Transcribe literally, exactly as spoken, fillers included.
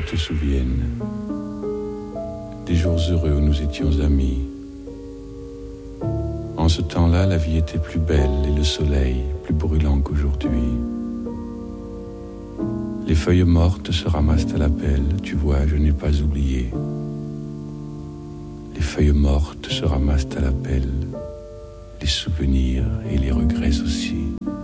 te souviennes des jours heureux où nous étions amis. En ce temps-là, la vie était plus belle et le soleil plus brûlant qu'aujourd'hui. Les feuilles mortes se ramassent à la pelle, tu vois, je n'ai pas oublié. Les feuilles mortes se ramassent à la pelle, les souvenirs et les regrets aussi.